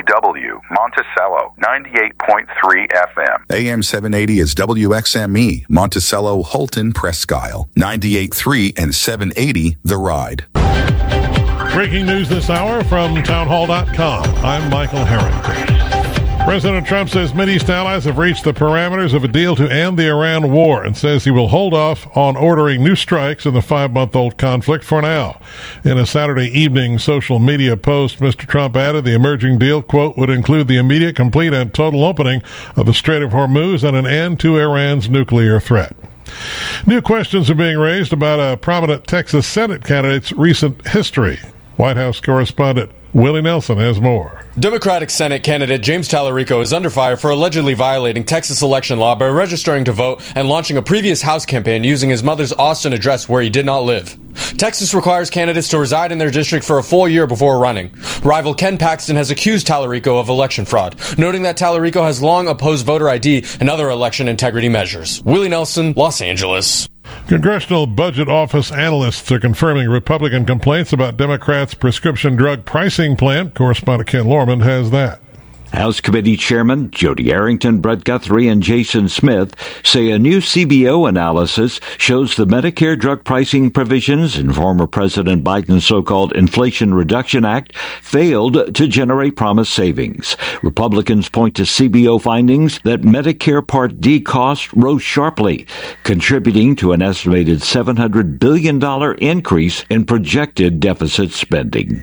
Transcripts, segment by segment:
KBW, Monticello, 98.3 FM. AM 780 is WXME, Monticello, Holton, Presque Isle, 98.3 and 780, The Ride. Breaking news this hour from townhall.com. I'm Michael Harrington. President Trump says Mideast allies have reached the parameters of a deal to end the Iran war and says he will hold off on ordering new strikes in the 5-month-old conflict for now. In a Saturday evening social media post, Mr. Trump added the emerging deal, quote, would include the immediate, complete, and total opening of the Strait of Hormuz and an end to Iran's nuclear threat. New questions are being raised about a prominent Texas Senate candidate's recent history. White House correspondent Willie Nelson has more. Democratic Senate candidate James Tallarico is under fire for allegedly violating Texas election law by registering to vote and launching a previous House campaign using his mother's Austin address where he did not live. Texas requires candidates to reside in their district for a full year before running. Rival Ken Paxton has accused Tallarico of election fraud, noting that Tallarico has long opposed voter ID and other election integrity measures. Willie Nelson, Los Angeles. Congressional Budget Office analysts are confirming Republican complaints about Democrats' prescription drug pricing plan. Correspondent Ken Lorman has that. House Committee Chairman Jody Arrington, Brett Guthrie, and Jason Smith say a new CBO analysis shows the Medicare drug pricing provisions in former President Biden's so-called Inflation Reduction Act failed to generate promised savings. Republicans point to CBO findings that Medicare Part D costs rose sharply, contributing to an estimated $700 billion increase in projected deficit spending.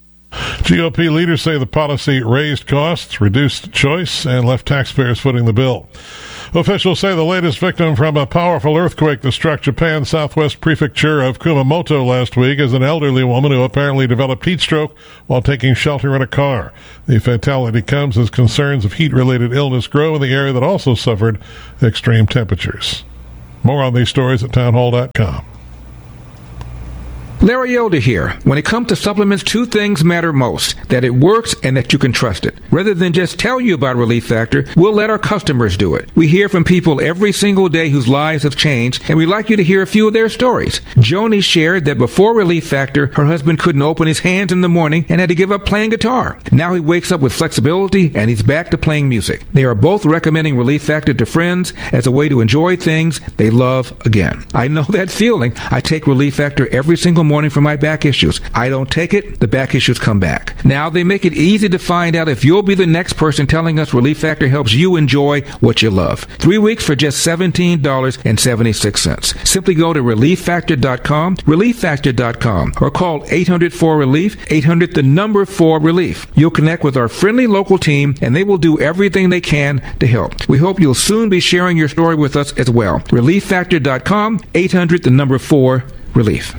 GOP leaders say the policy raised costs, reduced choice, and left taxpayers footing the bill. Officials say the latest victim from a powerful earthquake that struck Japan's southwest prefecture of Kumamoto last week is an elderly woman who apparently developed heat stroke while taking shelter in a car. The fatality comes as concerns of heat-related illness grow in the area that also suffered extreme temperatures. More on these stories at townhall.com. Larry Elder here. When it comes to supplements, two things matter most: that it works and that you can trust it. Rather than just tell you about Relief Factor, we'll let our customers do it. We hear from people every single day whose lives have changed, and we'd like you to hear a few of their stories. Joni shared that before Relief Factor, her husband couldn't open his hands in the morning and had to give up playing guitar. Now he wakes up with flexibility and he's back to playing music. They are both recommending Relief Factor to friends as a way to enjoy things they love again. I know that feeling. I take Relief Factor every single morning for my back issues. I don't take it, the back issues come back. Now they make it easy to find out if you'll be the next person telling us Relief Factor helps you enjoy what you love. 3 weeks for just $17.76. Simply go to ReliefFactor.com, ReliefFactor.com, or call 800-4RELIEF, 800-4RELIEF. You'll connect with our friendly local team and they will do everything they can to help. We hope you'll soon be sharing your story with us as well. ReliefFactor.com, 800-4RELIEF.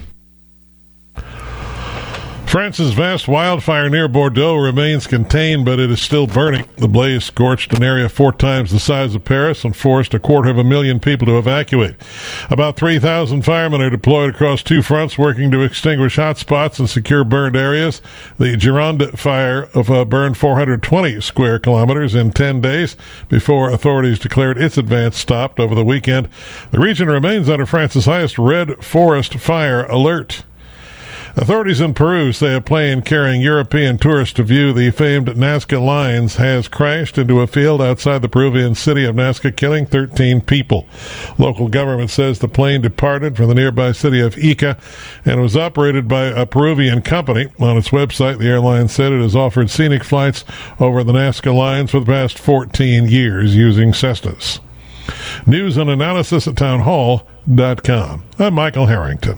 France's vast wildfire near Bordeaux remains contained, but it is still burning. The blaze scorched an area 4 times the size of Paris and forced 250,000 people to evacuate. About 3,000 firemen are deployed across 2 fronts, working to extinguish hot spots and secure burned areas. The Gironde fire burned 420 square kilometers in 10 days before authorities declared its advance stopped over the weekend. The region remains under France's highest red forest fire alert. Authorities in Peru say a plane carrying European tourists to view the famed Nazca Lines has crashed into a field outside the Peruvian city of Nazca, killing 13 people. Local government says the plane departed from the nearby city of Ica and was operated by a Peruvian company. On its website, the airline said it has offered scenic flights over the Nazca Lines for the past 14 years using Cessnas. News and analysis at townhall.com. I'm Michael Harrington.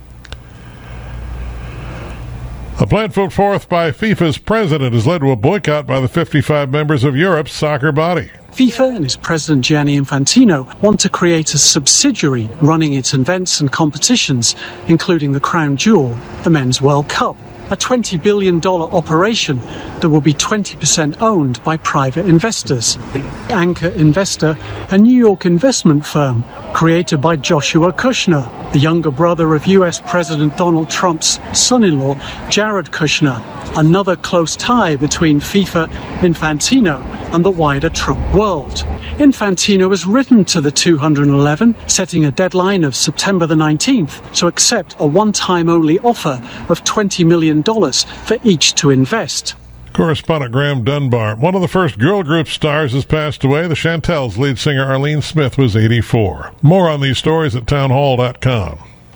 A plan put forth by FIFA's president has led to a boycott by the 55 members of Europe's soccer body. FIFA and its president Gianni Infantino want to create a subsidiary running its events and competitions, including the crown jewel, the Men's World Cup, a $20 billion operation that will be 20% owned by private investors. Anchor Investor, a New York investment firm created by Joshua Kushner, the younger brother of U.S. President Donald Trump's son-in-law, Jared Kushner, another close tie between FIFA, Infantino, and the wider Trump world. Infantino has written to the 211, setting a deadline of September the 19th to accept a one-time only offer of $20 million for each to invest. Correspondent Graham Dunbar. One of the first girl group stars has passed away. The Chantels' lead singer Arlene Smith was 84. More on these stories at townhall.com.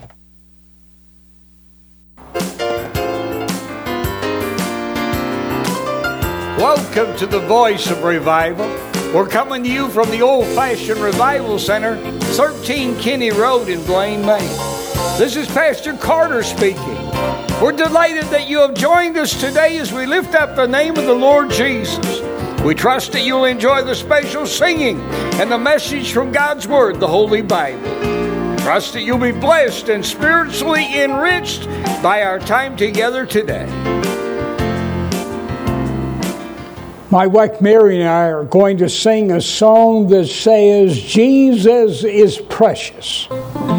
Welcome to the Voice of Revival. We're coming to you from the Old Fashioned Revival Center, 13 Kinney Road in Blaine, Maine. This is Pastor Carter speaking. We're delighted that you have joined us today as we lift up the name of the Lord Jesus. We trust that you'll enjoy the special singing and the message from God's Word, the Holy Bible. Trust that you'll be blessed and spiritually enriched by our time together today. My wife Mary and I are going to sing a song that says, Jesus is precious.